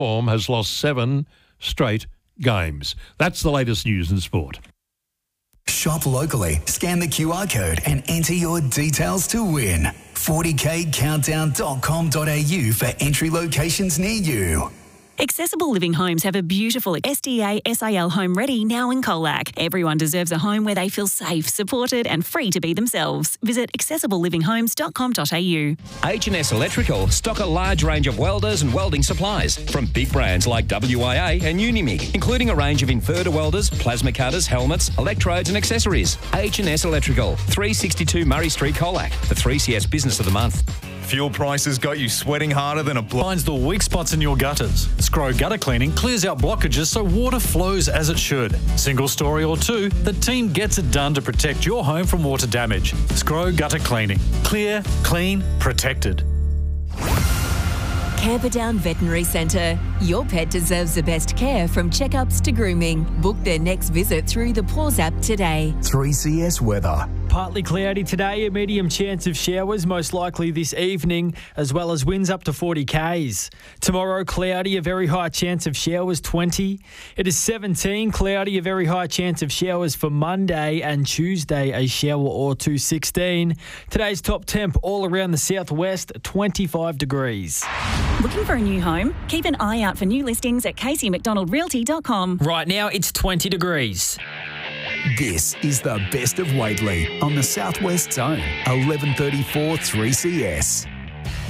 Form has lost 7 straight games. That's the latest news in sport. Shop locally, scan the QR code and enter your details to win. 40kcountdown.com.au for entry locations near you. Accessible Living Homes have a beautiful SDA SIL home ready now in Colac. Everyone deserves a home where they feel safe, supported and free to be themselves. Visit accessiblelivinghomes.com.au. H&S Electrical stock a large range of welders and welding supplies from big brands like WIA and Unimig, including a range of inverter welders, plasma cutters, helmets, electrodes and accessories. H&S Electrical, 362 Murray Street, Colac, the 3CS Business of the Month. Fuel prices got you sweating harder than a Finds the weak spots in your gutters. Scrow Gutter Cleaning clears out blockages so water flows as it should. Single story or two, the team gets it done to protect your home from water damage. Scrow Gutter Cleaning. Clear, clean, protected. Camperdown Veterinary Centre. Your pet deserves the best care from checkups to grooming. Book their next visit through the Paws app today. 3CS weather. Partly cloudy today, a medium chance of showers, most likely this evening, as well as winds up to 40 k's. Tomorrow, cloudy, a very high chance of showers, 20. It is 17, cloudy, a very high chance of showers for Monday, and Tuesday, a shower or two, 16. Today's top temp all around the southwest, 25 degrees. Looking for a new home? Keep an eye out for new listings at CaseyMcDonaldRealty.com. Right now, it's 20 degrees. This is the best of Whately on the Southwest Zone, 1134 3CS.